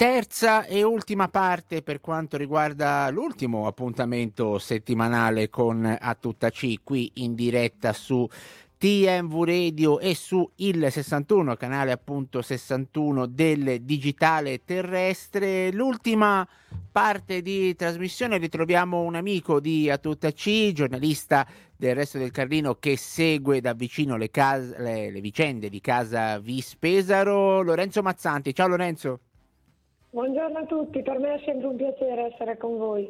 Terza e ultima parte per quanto riguarda l'ultimo appuntamento settimanale con A Tutta C, qui in diretta su TMV Radio e su il 61, canale appunto 61 del digitale terrestre. L'ultima parte di trasmissione ritroviamo un amico di A Tutta C, giornalista del Resto del Carlino che segue da vicino le vicende di Casa Vis Pesaro, Lorenzo Mazzanti. Ciao Lorenzo. Buongiorno a tutti, per me è sempre un piacere essere con voi.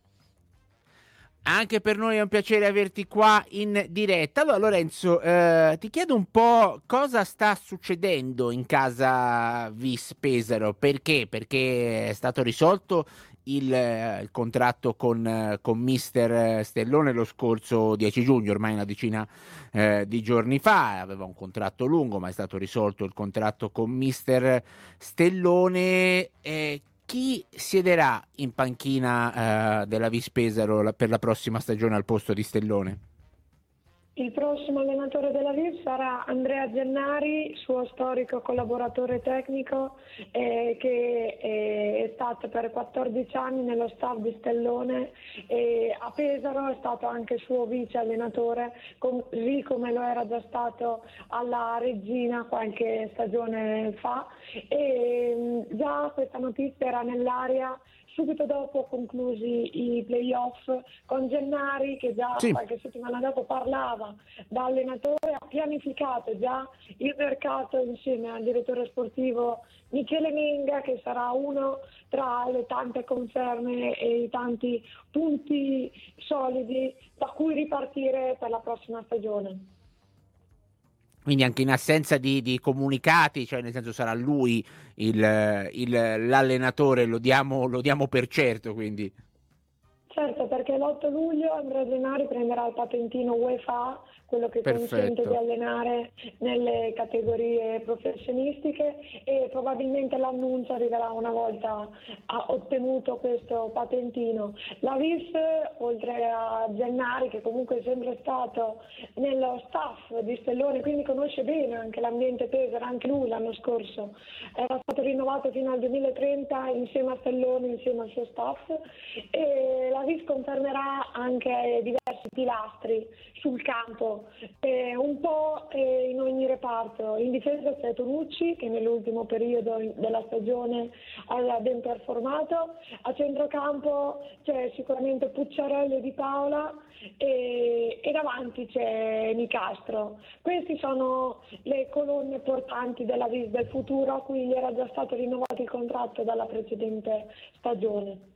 Anche per noi è un piacere averti qua in diretta. Allora Lorenzo, ti chiedo un po' cosa sta succedendo in Casa Vis Pesaro. Perché? Perché è stato risolto il contratto con Mister Stellone lo scorso 10 giugno, ormai una decina di giorni fa. Aveva un contratto lungo, ma è stato risolto il contratto con Mister Stellone. Chi siederà in panchina della Vis Pesaro per la prossima stagione al posto di Stellone? Il prossimo allenatore della Vis sarà Andrea Gennari, suo storico collaboratore tecnico, che è stato per 14 anni nello staff di Stellone e a Pesaro è stato anche suo vice allenatore, così come lo era già stato alla Regina qualche stagione fa. E già questa notizia era nell'aria subito dopo conclusi i playoff, con Gennari che già qualche settimana dopo parlava da allenatore, ha pianificato già il mercato insieme al direttore sportivo Michele Menga, che sarà uno tra le tante conferme e i tanti punti solidi da cui ripartire per la prossima stagione. Quindi anche in assenza di comunicati, cioè nel senso sarà lui l'allenatore, lo diamo per certo, quindi. Certo, perché l'8 luglio Andrea Gennari prenderà il patentino UEFA, quello che consente di allenare nelle categorie professionistiche, e probabilmente l'annuncio arriverà una volta ha ottenuto questo patentino. La Vis, oltre a Gennari, che comunque è sempre stato nello staff di Stellone, quindi conosce bene anche l'ambiente Pesaro, anche lui l'anno scorso era stato rinnovato fino al 2030 insieme a Stellone, insieme al suo staff, e la Vis confermerà anche diversi pilastri sul campo, un po' in ogni reparto. In difesa c'è Tonucci, che nell'ultimo periodo della stagione ha ben performato, a centrocampo c'è sicuramente Pucciarelli e Di Paola, e davanti c'è Nicastro. Queste sono le colonne portanti della Vis del futuro, a cui gli era già stato rinnovato il contratto dalla precedente stagione.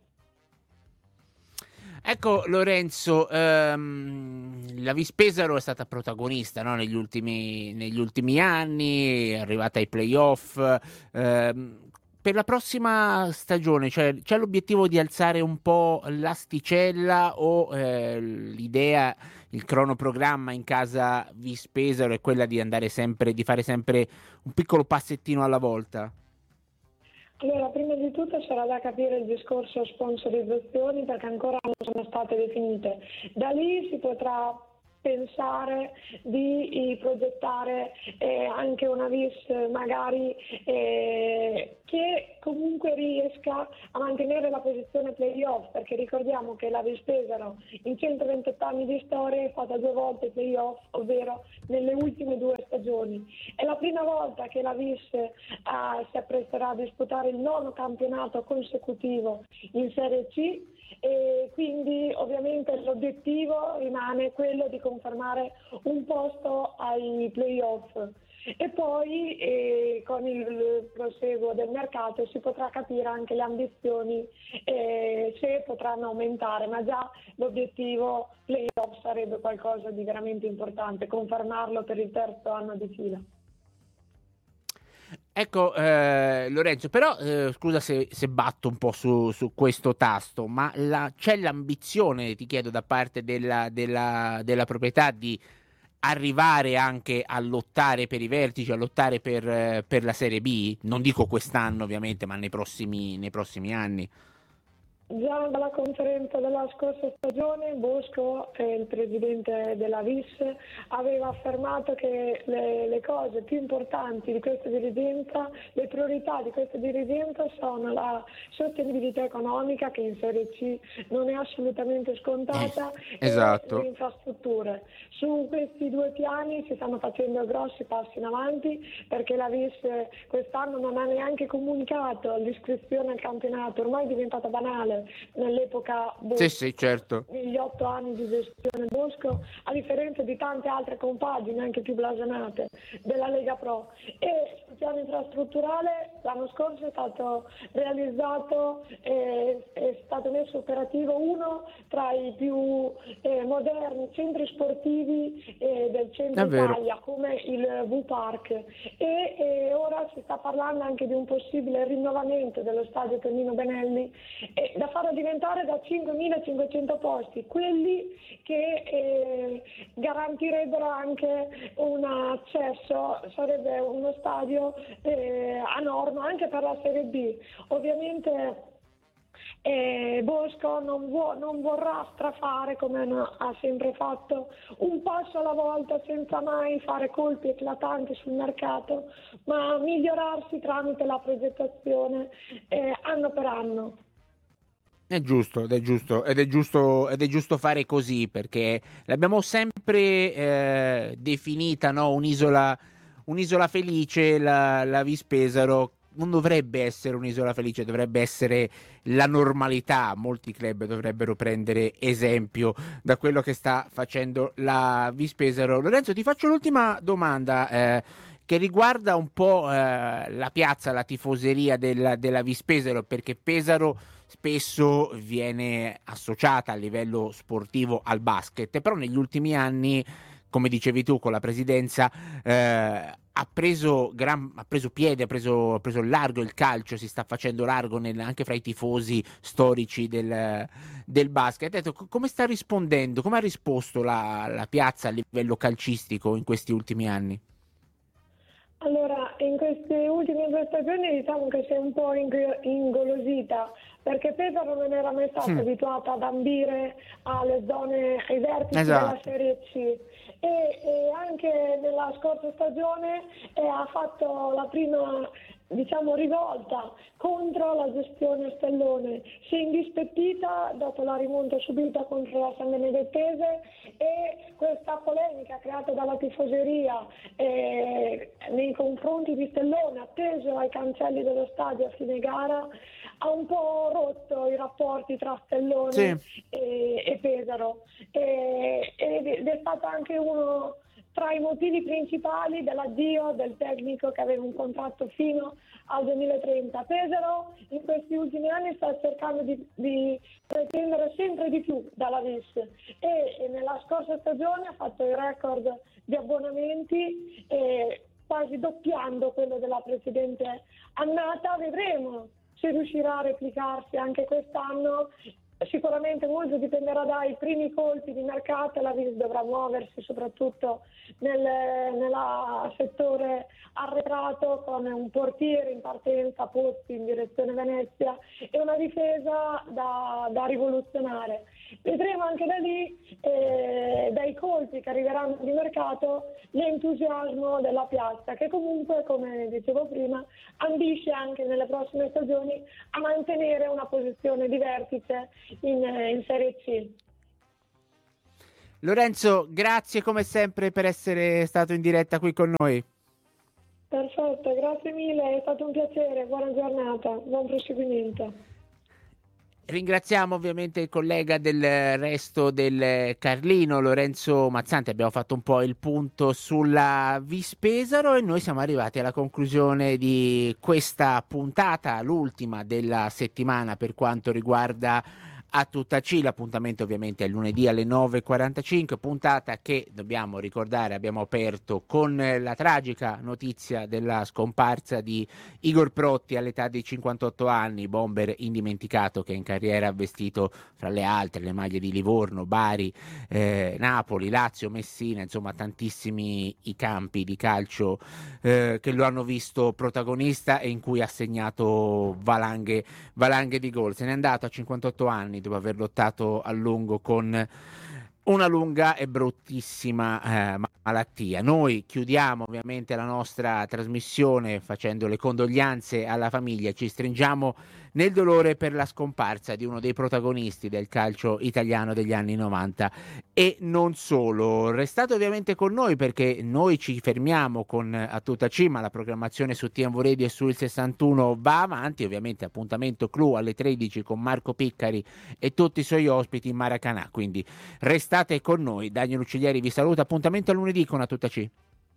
Ecco Lorenzo, la Vis Pesaro è stata protagonista, no, negli ultimi anni, è arrivata ai playoff. Per la prossima stagione, cioè, c'è l'obiettivo di alzare un po' l'asticella o l'idea, il cronoprogramma in casa Vis Pesaro è quella di fare sempre un piccolo passettino alla volta? Allora, prima di tutto sarà da capire il discorso sponsorizzazioni, perché ancora non sono state definite. Da lì si potrà pensare di progettare anche una Vis magari che comunque riesca a mantenere la posizione playoff, perché ricordiamo che la Vis Pesaro in 128 anni di storia è fatta 2 volte playoff, ovvero nelle ultime 2 stagioni. È la prima volta che la Vis si appresterà a disputare il 9º campionato consecutivo in Serie C, e quindi ovviamente l'obiettivo rimane quello di confermare un posto ai playoff. E poi con il proseguo del mercato si potrà capire anche le ambizioni, se potranno aumentare, ma già l'obiettivo playoff sarebbe qualcosa di veramente importante, confermarlo per il 3º anno di fila. Ecco Lorenzo, però scusa se batto un po' su questo tasto, ma c'è l'ambizione, ti chiedo, da parte della proprietà di arrivare anche a lottare per i vertici, a lottare per la Serie B? Non dico quest'anno ovviamente, ma nei prossimi anni. Già dalla conferenza della scorsa stagione Bosco, il presidente della VIS, aveva affermato che le cose più importanti di questa dirigenza, le priorità di questa dirigenza sono la sostenibilità economica, che in Serie C non è assolutamente scontata, esatto. e le infrastrutture. Su questi due piani si stanno facendo grossi passi in avanti, perché la VIS quest'anno non ha neanche comunicato l'iscrizione al campionato, ormai è diventata banale nell'epoca Bosco, Sì, certo. negli 8 anni di gestione Bosco, a differenza di tante altre compagini anche più blasonate della Lega Pro. E sul piano infrastrutturale l'anno scorso è stato realizzato, è stato messo operativo uno tra i più moderni centri sportivi del centro Italia, come il V-Park, e ora si sta parlando anche di un possibile rinnovamento dello stadio Tonino Benelli, da farlo diventare da 5.500 posti, quelli che garantirebbero anche un accesso, sarebbe uno stadio a norma anche per la Serie B. Ovviamente Bosco non vorrà strafare, come ha sempre fatto, un passo alla volta senza mai fare colpi eclatanti sul mercato, ma migliorarsi tramite la progettazione anno per anno. È giusto fare così, perché l'abbiamo sempre definita, no? Un'isola felice, la Vis Pesaro. Non dovrebbe essere un'isola felice, dovrebbe essere la normalità. Molti club dovrebbero prendere esempio da quello che sta facendo la Vis Pesaro. Lorenzo, ti faccio l'ultima domanda che riguarda un po' la piazza, la tifoseria della Vis Pesaro, perché Pesaro spesso viene associata a livello sportivo al basket, però negli ultimi anni, come dicevi tu, con la presidenza ha preso piede, ha preso largo il calcio, si sta facendo largo anche fra i tifosi storici del basket. Detto, come sta rispondendo, come ha risposto la piazza a livello calcistico in questi ultimi anni? Allora, in queste ultime 2 stagioni diciamo che si è un po' ingolosita, perché Pesaro non era mai stata abituata ad ambire alle zone, ai vertici della Serie C, e anche nella scorsa stagione ha fatto la prima, diciamo, rivolta contro la gestione Stellone. Si è indispettita dopo la rimonta subita contro la San Benedettese, e questa polemica creata dalla tifoseria nei confronti di Stellone, atteso ai cancelli dello stadio a fine gara, ha un po' rotto i rapporti tra Stellone e Pesaro, ed è stato anche uno tra i motivi principali dell'addio del tecnico che aveva un contratto fino al 2030. Pesaro in questi ultimi anni sta cercando di pretendere sempre di più dalla VIS, e nella scorsa stagione ha fatto il record di abbonamenti, quasi doppiando quello della precedente annata. Vedremo se riuscirà a replicarsi anche quest'anno. Sicuramente molto dipenderà dai primi colpi di mercato. La VIS dovrà muoversi soprattutto nel settore arretrato, con un portiere in partenza, Pozzi in direzione Venezia, e una difesa da rivoluzionare. Vedremo anche da lì, dai colpi che arriveranno di mercato, l'entusiasmo della piazza, che comunque, come dicevo prima, ambisce anche nelle prossime stagioni a mantenere una posizione di vertice in Serie C. Lorenzo, grazie come sempre per essere stato in diretta qui con noi. Perfetto, grazie mille, è stato un piacere, buona giornata, buon proseguimento. Ringraziamo ovviamente il collega del Resto del Carlino, Lorenzo Mazzanti. Abbiamo fatto un po' il punto sulla Vis Pesaro e noi siamo arrivati alla conclusione di questa puntata, l'ultima della settimana per quanto riguarda A tutta C, l'appuntamento ovviamente è lunedì alle 9:45, puntata che dobbiamo ricordare abbiamo aperto con la tragica notizia della scomparsa di Igor Protti all'età di 58 anni, bomber indimenticato che in carriera ha vestito fra le altre le maglie di Livorno, Bari, Napoli, Lazio, Messina, insomma tantissimi i campi di calcio che lo hanno visto protagonista e in cui ha segnato valanghe di gol. Se n'è andato a 58 anni dopo aver lottato a lungo con una lunga e bruttissima malattia. Noi chiudiamo ovviamente la nostra trasmissione facendo le condoglianze alla famiglia, ci stringiamo nel dolore per la scomparsa di uno dei protagonisti del calcio italiano degli anni 90 e non solo. Restate ovviamente con noi perché noi ci fermiamo con A Tutta Cima, la programmazione su TMV Radio e sul 61 va avanti, ovviamente appuntamento clou alle 13 con Marco Piccari e tutti i suoi ospiti in Maracanã, quindi restate con noi. Daniel Ucciglieri vi saluta, appuntamento a lunedì con A Tutta C.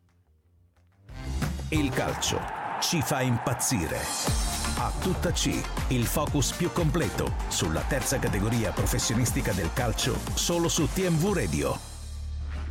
Il calcio ci fa impazzire. A Tutta C, il focus più completo sulla terza categoria professionistica del calcio solo su TMV Radio.